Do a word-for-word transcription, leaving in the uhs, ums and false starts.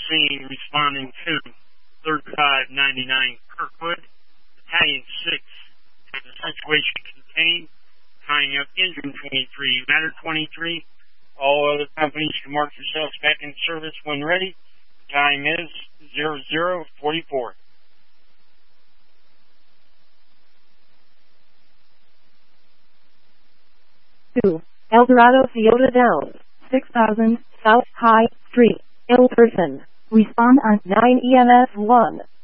scene responding to thirty-five ninety-nine Kirkwood. Battalion six has the situation contained. Tying up engine twenty-three, matter twenty-three. All other companies can mark yourselves back in service when ready. The time is zero zero forty-four. two. Eldorado Toyota Downs, six thousand, South High Street, Elberson. Respond on nine E M S one.